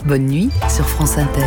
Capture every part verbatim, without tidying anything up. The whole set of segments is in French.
Bonne nuit sur France Inter.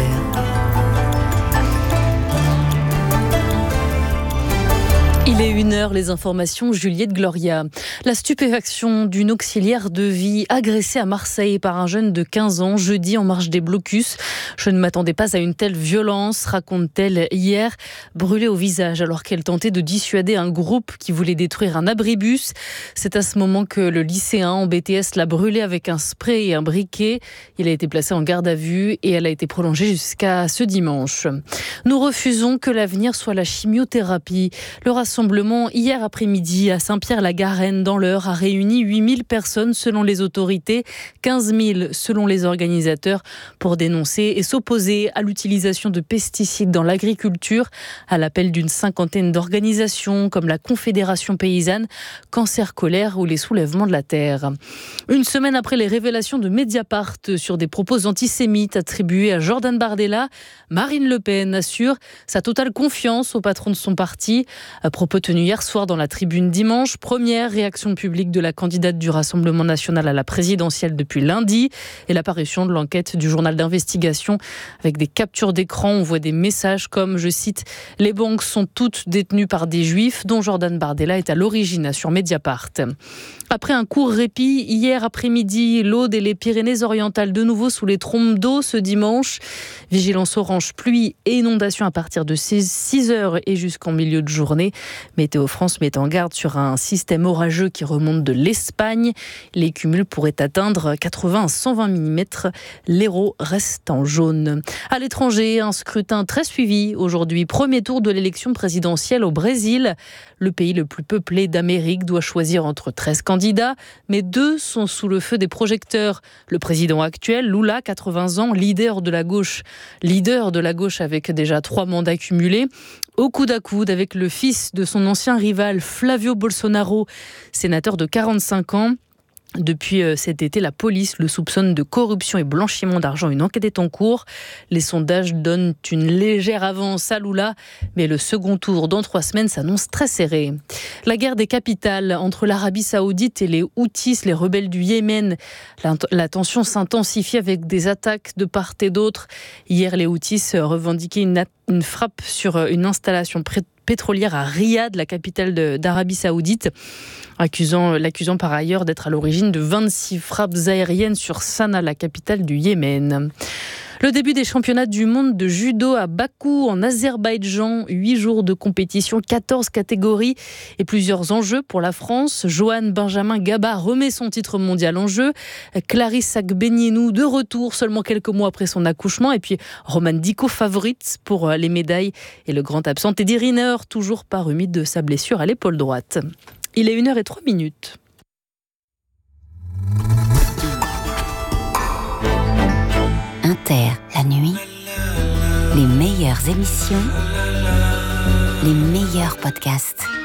Il est une heure, les informations, Juliette Gloria. La stupéfaction d'une auxiliaire de vie agressée à Marseille par un jeune de quinze ans, jeudi en marge des blocus. Je ne m'attendais pas à une telle violence, raconte-t-elle hier, brûlée au visage alors qu'elle tentait de dissuader un groupe qui voulait détruire un abribus. C'est à ce moment que le lycéen en B T S l'a brûlée avec un spray et un briquet. Il a été placé en garde à vue et elle a été prolongée jusqu'à ce dimanche. Nous refusons que l'avenir soit la chimiothérapie. Le rassemblement hier après-midi à Saint-Pierre-la-Garenne dans l'Eure a réuni huit mille personnes selon les autorités, quinze mille selon les organisateurs pour dénoncer et s'opposer à l'utilisation de pesticides dans l'agriculture à l'appel d'une cinquantaine d'organisations comme la Confédération paysanne, Cancer Colère ou les Soulèvements de la Terre. Une semaine après les révélations de Mediapart sur des propos antisémites attribués à Jordan Bardella, Marine Le Pen assure sa totale confiance au patron de son parti. À propos tenu hier soir dans la Tribune dimanche, première réaction publique de la candidate du Rassemblement national à la présidentielle depuis lundi et l'apparition de l'enquête du journal d'investigation avec des captures d'écran. On voit des messages comme, je cite, « Les banques sont toutes détenues par des juifs dont Jordan Bardella est à l'origine » sur Mediapart. Après un court répit, hier après-midi, l'Aude et les Pyrénées-Orientales de nouveau sous les trombes d'eau ce dimanche. Vigilance orange, pluie et inondation à partir de six heures et jusqu'en milieu de journée. Météo France met en garde sur un système orageux qui remonte de l'Espagne. Les cumuls pourraient atteindre quatre-vingts à cent vingt millimètres. L'Hérault reste en jaune. À l'étranger, un scrutin très suivi aujourd'hui. Premier tour de l'élection présidentielle au Brésil. Le pays le plus peuplé d'Amérique doit choisir entre treize candidats, mais deux sont sous le feu des projecteurs. Le président actuel, Lula, quatre-vingts ans, leader de la gauche, leader de la gauche avec déjà trois mandats cumulés, au coude à coude avec le fils de son ancien rival Flavio Bolsonaro, sénateur de quarante-cinq ans. Depuis cet été, la police le soupçonne de corruption et blanchiment d'argent. Une enquête est en cours. Les sondages donnent une légère avance à Lula, mais le second tour dans trois semaines s'annonce très serré. La guerre des capitales entre l'Arabie Saoudite et les Houthis, les rebelles du Yémen. La, la tension s'intensifie avec des attaques de part et d'autre. Hier, les Houthis revendiquaient une, une frappe sur une installation près pétrolière à Riyad, la capitale de, d'Arabie Saoudite, accusant, l'accusant par ailleurs d'être à l'origine de vingt-six frappes aériennes sur Sanaa, la capitale du Yémen. Le début des championnats du monde de judo à Bakou en Azerbaïdjan, huit jours de compétition, quatorze catégories et plusieurs enjeux pour la France. Johan Benjamin Gaba remet son titre mondial en jeu. Clarisse Agbenienou de retour seulement quelques mois après son accouchement. Et puis Roman Diko favorite pour les médailles. Et le grand absent Teddy Riner, toujours pas remis de sa blessure à l'épaule droite. Il est une heure et trois minutes. Inter, la nuit, les meilleures émissions, les meilleurs podcasts.